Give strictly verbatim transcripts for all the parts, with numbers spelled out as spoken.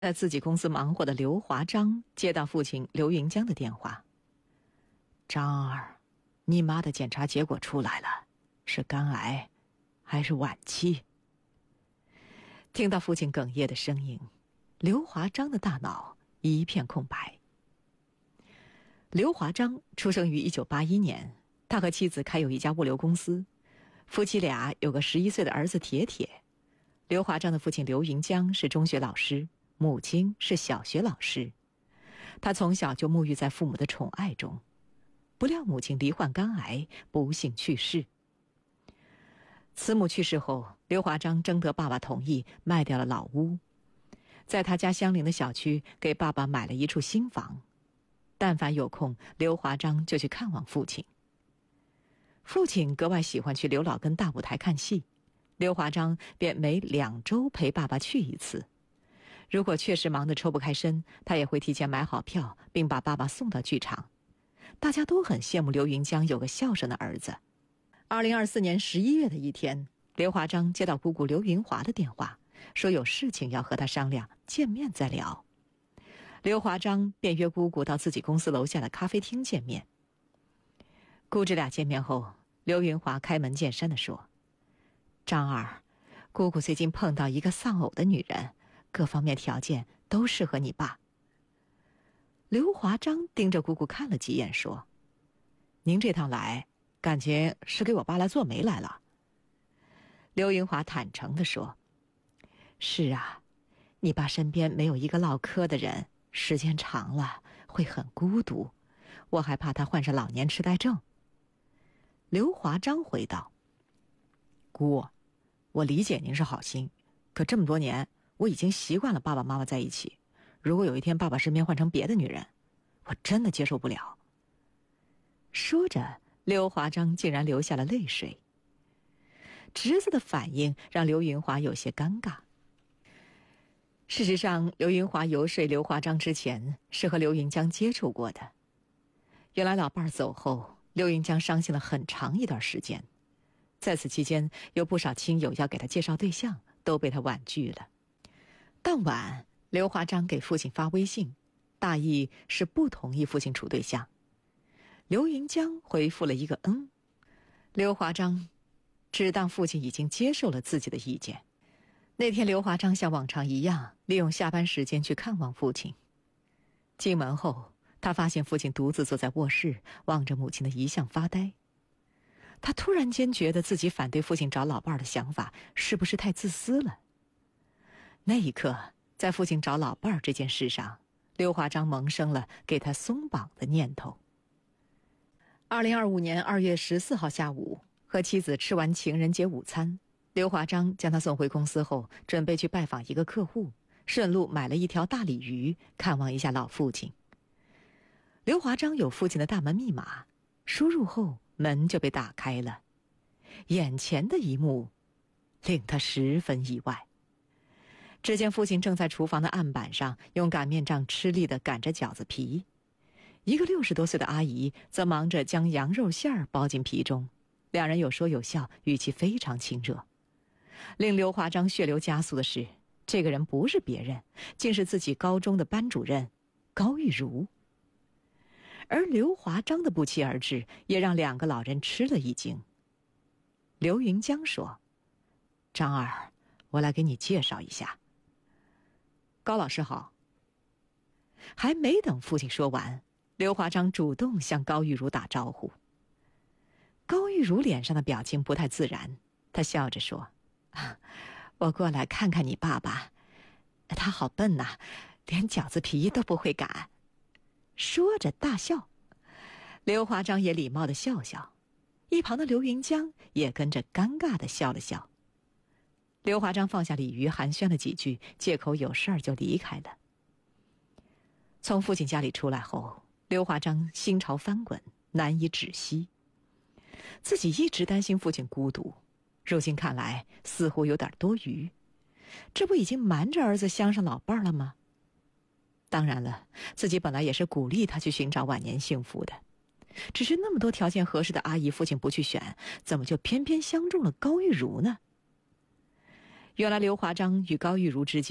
在自己公司忙活的刘华章接到父亲刘云江的电话：“张儿，你妈的检查结果出来了，是肝癌，还是晚期？”听到父亲哽咽的声音，刘华章的大脑一片空白。刘华章出生于一九八一年，他和妻子开有一家物流公司，夫妻俩有个十一岁的儿子铁铁。刘华章的父亲刘云江是中学老师，母亲是小学老师。他从小就沐浴在父母的宠爱中，不料母亲罹患肝癌，不幸去世。慈母去世后，刘华章征得爸爸同意，卖掉了老屋，在他家相邻的小区给爸爸买了一处新房。但凡有空，刘华章就去看望父亲。父亲格外喜欢去刘老根大舞台看戏，刘华章便每两周陪爸爸去一次。如果确实忙得抽不开身，他也会提前买好票，并把爸爸送到剧场。大家都很羡慕刘云江有个孝顺的儿子。二零二四年十一月的一天，刘华章接到姑姑刘云华的电话，说有事情要和他商量，见面再聊。刘华章便约姑姑到自己公司楼下的咖啡厅见面。姑侄俩见面后，刘云华开门见山地说：“张儿，姑姑最近碰到一个丧偶的女人，各方面条件都适合你爸。”刘华章盯着姑姑看了几眼，说：“您这趟来，感觉是给我爸来做媒来了。”刘云华坦诚地说：“是啊，你爸身边没有一个唠嗑的人，时间长了会很孤独，我还怕他患上老年痴呆症。”刘华章回道：“姑，我理解您是好心，可这么多年我已经习惯了爸爸妈妈在一起，如果有一天爸爸身边换成别的女人，我真的接受不了。”说着，刘华章竟然流下了泪水。侄子的反应让刘云华有些尴尬。事实上，刘云华游说刘华章之前是和刘云江接触过的。原来老伴儿走后，刘云江伤心了很长一段时间，在此期间有不少亲友要给他介绍对象，都被他婉拒了。当晚，刘华章给父亲发微信，大意是不同意父亲处对象。刘云江回复了一个嗯，刘华章只当父亲已经接受了自己的意见。那天刘华章像往常一样，利用下班时间去看望父亲。进门后，他发现父亲独自坐在卧室，望着母亲的遗像发呆。他突然间觉得自己反对父亲找老伴儿的想法是不是太自私了。那一刻，在父亲找老伴儿这件事上，刘华章萌生了给他松绑的念头。二零二五年二月十四号下午，和妻子吃完情人节午餐，刘华章将他送回公司后，准备去拜访一个客户，顺路买了一条大鲤鱼，看望一下老父亲。刘华章有父亲的大门密码，输入后门就被打开了。眼前的一幕令他十分意外。只见父亲正在厨房的案板上用擀面杖吃力地擀着饺子皮，一个六十多岁的阿姨则忙着将羊肉馅儿包进皮中，两人有说有笑，语气非常亲热。令刘华章血流加速的是，这个人不是别人，竟是自己高中的班主任高玉茹。而刘华章的不期而至，也让两个老人吃了一惊。刘云江说：“张儿，我来给你介绍一下。”“高老师好。”还没等父亲说完，刘华章主动向高玉茹打招呼。高玉茹脸上的表情不太自然，她笑着说：“啊，我过来看看你爸爸，他好笨呐，连饺子皮都不会擀。”说着大笑。刘华章也礼貌地笑笑，一旁的刘云江也跟着尴尬地笑了笑。刘华章放下鲤鱼，寒暄了几句，借口有事儿就离开了。从父亲家里出来后，刘华章心潮翻滚，难以止息。自己一直担心父亲孤独，如今看来似乎有点多余。这不已经瞒着儿子相上老伴儿了吗？当然了，自己本来也是鼓励他去寻找晚年幸福的，只是那么多条件合适的阿姨父亲不去选，怎么就偏偏相中了高玉茹呢？原来刘华章与高玉茹之间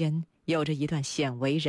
有着一段鲜为人